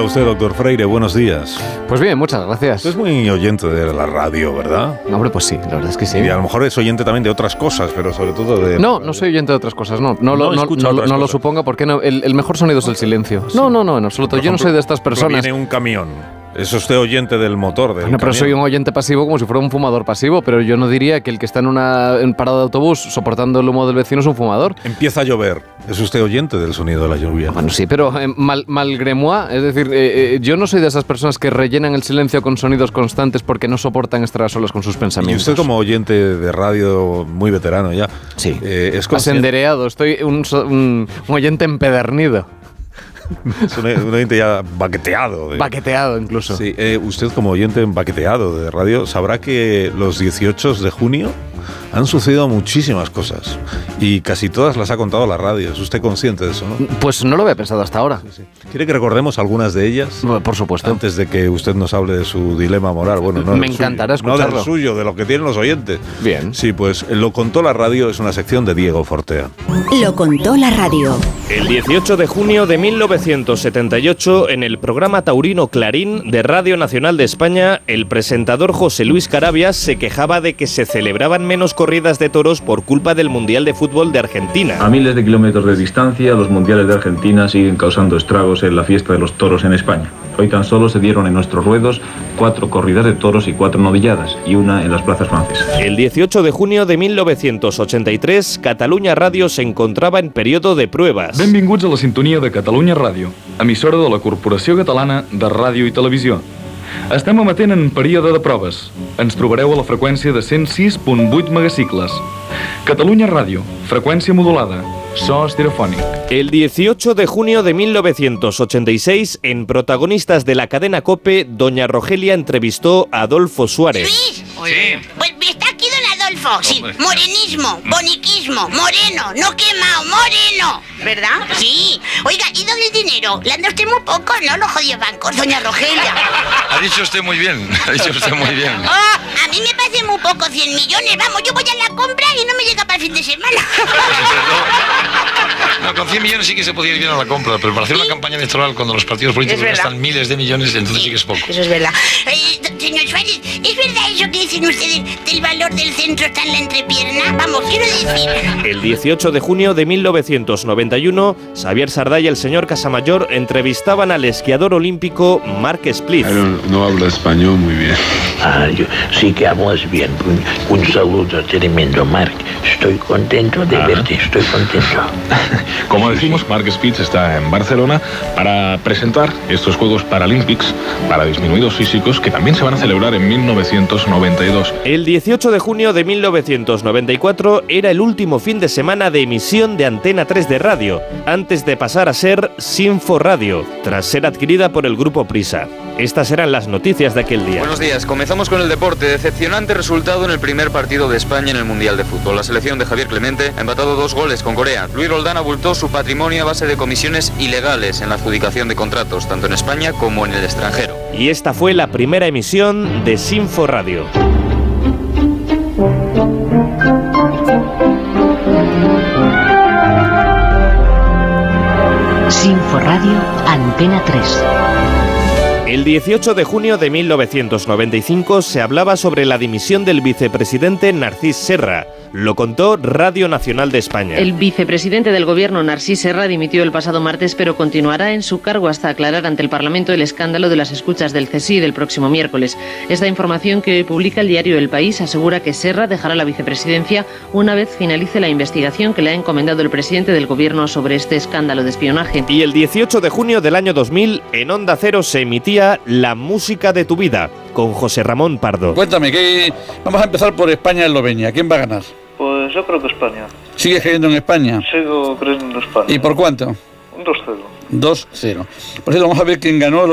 está usted, doctor Freire? Buenos días. Pues bien, muchas gracias. Usted es muy oyente de la radio, ¿verdad? No, hombre, pues sí, la verdad es que sí. Y a lo mejor es oyente también de otras cosas, pero sobre todo de... No soy oyente de otras cosas, no lo suponga, porque no, el mejor sonido es el silencio. Sí. No, en absoluto, yo no soy de estas personas. Viene un camión. ¿Es usted oyente del motor del No, pero camión? soy un oyente pasivo como si fuera un fumador pasivo, pero yo no diría que el que está en parada de autobús soportando el humo del vecino es un fumador. Empieza a llover. ¿Es usted oyente del sonido de la lluvia? Bueno, sí, pero malgré moi, es decir, yo no soy de esas personas que rellenan el silencio con sonidos constantes porque no soportan estar a solos con sus pensamientos. Y usted como oyente de radio muy veterano ya. Sí, es asendereado, estoy un oyente empedernido. Es un oyente ya baqueteado. Baqueteado incluso. Sí, usted como oyente baqueteado de radio sabrá que los 18 de junio han sucedido muchísimas cosas y casi todas las ha contado la radio. ¿Es usted consciente de eso, no? Pues no lo había pensado hasta ahora. Sí. ¿Quiere que recordemos algunas de ellas? Por supuesto. Antes de que usted nos hable de su dilema moral. Bueno, no me encantará escucharlo. No del suyo, de lo que tienen los oyentes. Bien. Sí, pues Lo contó la radio es una sección de Diego Fortea. Lo contó la radio. El 18 de junio de 1978, en el programa taurino Clarín de Radio Nacional de España, el presentador José Luis Carabias se quejaba de que se celebraban menos corridas de toros por culpa del Mundial de Fútbol de Argentina. A miles de kilómetros de distancia, los mundiales de Argentina siguen causando estragos en la fiesta de los toros en España. Hoy tan solo se dieron en nuestros ruedos 4 corridas de toros y 4 novilladas, y una en las plazas francesas. El 18 de junio de 1983, Catalunya Radio se encontraba en periodo de pruebas. Benvinguts a la sintonia de Catalunya Ràdio, emissora de la Corporació Catalana de Ràdio i Televisió. Estem emetent en període de proves. Ens trobareu a la freqüència de 106.8 megacicles. Catalunya Ràdio, freqüència modulada, so estereofònic. El 18 de junio de 1986, en Protagonistas de la cadena COPE, doña Rogelia entrevistó a Adolfo Suárez. ¿Luis? Sí. Pues está aquí don Adolfo. Sí, morenismo, boniquismo, moreno, no quemado, moreno. ¿Verdad? Sí. Oiga, ¿y dónde el dinero? Le anda usted muy poco, ¿no? Los jodidos bancos, doña Rogelia. Ha dicho usted muy bien, ha dicho usted muy bien. Oh, a mí me parece muy poco, 100 millones. Vamos, yo voy a la compra y no me llega para el fin de semana. No, con 100 millones sí que se podía ir bien a la compra, pero para hacer una campaña electoral cuando los partidos políticos gastan miles de millones, entonces sí que es poco. Eso es verdad. Señor Suárez, ¿es verdad eso que dicen ustedes del valor del centro está en la entrepierna? Vamos, quiero decir... El 18 de junio de 1991, Xavier Sardá y el señor Casamayor entrevistaban al esquiador olímpico Marc Split. No habla español muy bien. Yo sí que hablas bien. Un saludo tremendo, Marc. Estoy contento de verte, estoy contento. Como decimos, Marc Spitz está en Barcelona para presentar estos Juegos Paralímpicos para disminuidos físicos que también se van a celebrar en 1992. El 18 de junio de 1994 era el último fin de semana de emisión de Antena 3 de radio, antes de pasar a ser Sinfo Radio, tras ser adquirida por el grupo Prisa. Estas eran las noticias de aquel día. Buenos días, comenzamos con el deporte. Decepcionante resultado en el primer partido de España en el Mundial de Fútbol. La selección de Javier Clemente ha empatado 2 goles con Corea. Luis Roldán abultó su patrimonio a base de comisiones ilegales en la adjudicación de contratos, tanto en España como en el extranjero. Y esta fue la primera emisión de Sinfo Radio. Sinfo Radio, Antena 3. El 18 de junio de 1995 se hablaba sobre la dimisión del vicepresidente Narcís Serra. Lo contó Radio Nacional de España. El vicepresidente del gobierno, Narcís Serra, dimitió el pasado martes, pero continuará en su cargo hasta aclarar ante el Parlamento el escándalo de las escuchas del CSI del próximo miércoles. Esta información que hoy publica el diario El País asegura que Serra dejará la vicepresidencia una vez finalice la investigación que le ha encomendado el presidente del gobierno sobre este escándalo de espionaje. Y el 18 de junio del año 2000, en Onda Cero se emitía La música de tu vida, con José Ramón Pardo. Cuéntame, vamos a empezar por España-Eslovenia. ¿Quién va a ganar? Pues yo creo que España. ¿Sigues creyendo en España? Sigo creyendo en España. ¿Y por cuánto? Un 2-0. 2-0. Por cierto, vamos a ver quién ganó